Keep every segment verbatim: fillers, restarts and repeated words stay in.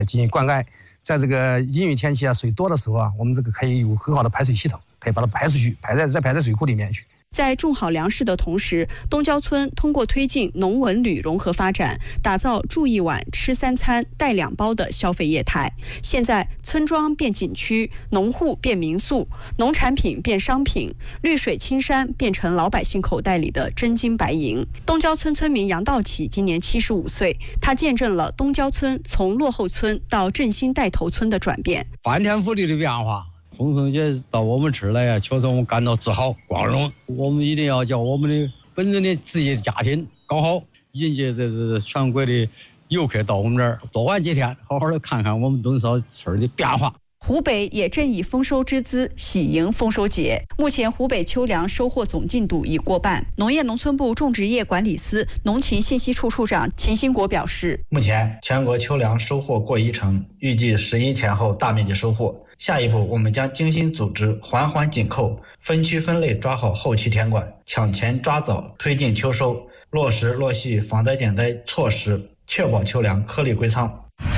进行灌溉。在这个阴雨天气啊，水多的时候啊，我们这个可以有很好的排水系统，可以把它排出去，排在再排在水库里面去。 在种好粮食的同时，东郊村通过推进农文旅融合发展，打造住一晚、吃三餐、带两包的消费业态。现在，村庄变景区，农户变民宿，农产品变商品，绿水青山变成老百姓口袋里的真金白银。东郊村村民杨道启今年七十五岁，他见证了东郊村从落后村到振兴带头村的转变， 翻天覆地的变化。丰收节到我们这儿来呀，确实我们感到自豪、光荣。我们一定要叫我们的本人的自己的家庭搞好，迎接这这全国的游客到我们这儿多玩几天，好好的看看我们东烧村的变化。 湖北也正以丰收之姿喜迎丰收节。目前，湖北秋粮收获总进度已过半。农业农村部种植业管理司农禽信息处处长秦兴国表示， 目前全国秋粮收获过一成，预计十一前后大面积收获。下一步，我们将精心组织，环环紧扣，分区分类抓好后期田管，抢前抓早推进秋收，落实落细防灾减灾措施，确保秋粮颗粒归仓。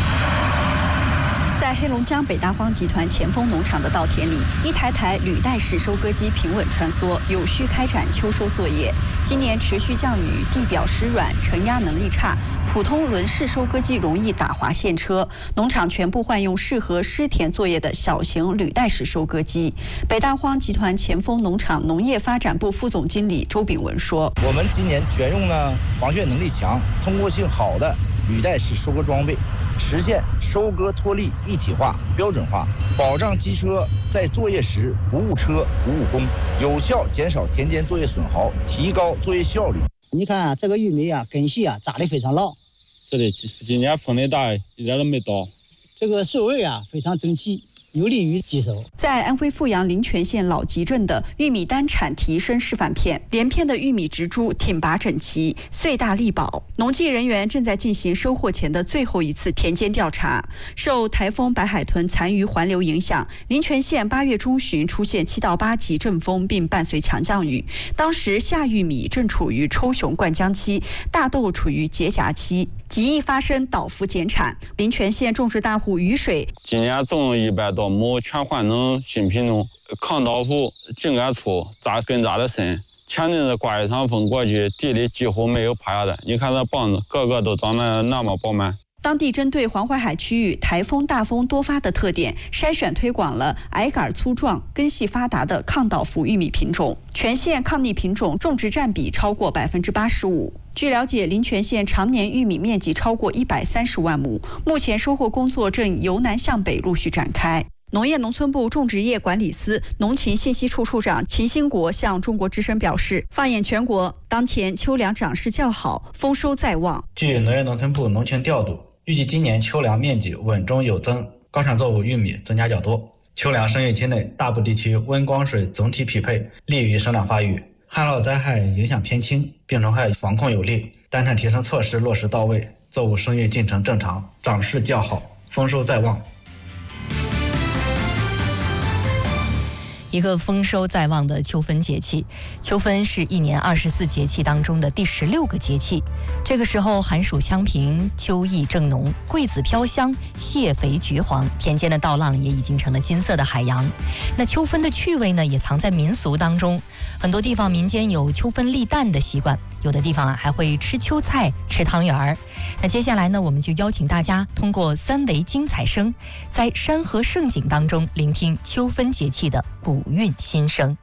在黑龙江北大荒集团前锋农场的稻田里，一台台履带式收割机平稳穿梭，有序开展秋收作业。今年持续降雨，地表湿软，承压能力差，普通轮式收割机容易打滑陷车，农场全部换用适合湿田作业的小型履带式收割机。北大荒集团前锋农场农业发展部副总经理周炳文说：“ 我们今年选用了防眩能力强、通过性好的履带式收割装备。”实现收割脱粒一体化、标准化，保障机车在作业时不误车、不误工，有效减少田间作业损耗，提高作业效率。 你看啊，这个玉米啊，根系啊扎得非常牢。 是的，今年风的大，一点都没倒。 这个穗味啊非常整齐，有利于集收。 在安徽阜阳临泉县老集镇的玉米单产提升示范片，连片的玉米植株挺拔整齐，穗大力薄。农技人员正在进行收获前的最后一次田间调查。受台风白海豚残余环流影响，临泉县八月中旬出现七到八级阵风，并伴随强降雨。当时夏玉米正处于抽熊灌浆期，大豆处于结荚期，极易发生倒伏减产。临泉县种植大户雨水今年种一百多亩全换成新品种，抗倒伏、茎干粗、扎根扎得深。前阵子刮一场风过去，地里几乎没有趴下的。你看这棒子，个个都长得那么饱满。 当地针对黄淮海区域台风大风多发的特点，筛选推广了矮杆粗壮、根系发达的抗倒伏玉米品种。全县抗逆品种种植占比超过百分之八十五。据了解，临泉县常年玉米面积超过一百三十万亩，目前收获工作正由南向北陆续展开。农业农村部种植业管理司农禽信息处处长秦兴国向中国之声表示，放眼全国，当前秋粮长势较好，丰收在望。 据农业农村部农情调度，预计今年秋粮面积稳中有增，高产作物玉米增加较多。秋粮生育期内，大部地区温光水总体匹配，利于生长发育，旱涝灾害影响偏轻，病虫害防控有力，单产提升措施落实到位，作物生育进程正常，长势较好，丰收在望。 一个丰收在望的秋分节气。秋分是一年二十四节气当中的第十六个节气，这个时候寒暑相平，秋意正浓，桂子飘香，蟹肥橘黄，田间的稻浪也已经成了金色的海洋。那秋分的趣味呢，也藏在民俗当中，很多地方民间有秋分立蛋的习惯，有的地方啊还会吃秋菜、吃汤圆儿。那接下来呢，我们就邀请大家通过三维精彩声，在山河盛景当中聆听秋分节气的古韵心声。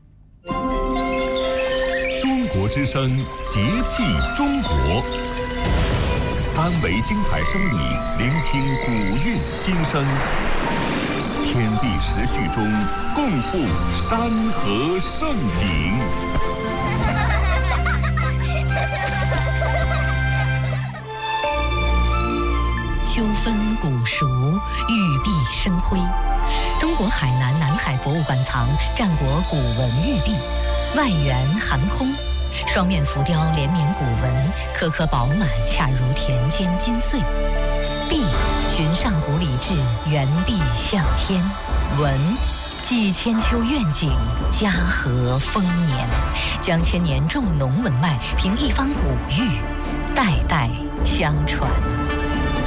中国之声，节气中国。三维精彩声里聆听古韵心声，天地时序中共赴山河盛景。 秋分古熟，玉璧生辉。中国海南南海博物馆藏战国古文玉璧，外圆含空，双面浮雕连绵古文，颗颗饱满，恰如田间金穗。璧寻上古礼制，圆璧向天；文记千秋愿景，家和丰年，将千年重农文脉凭一方古玉代代相传。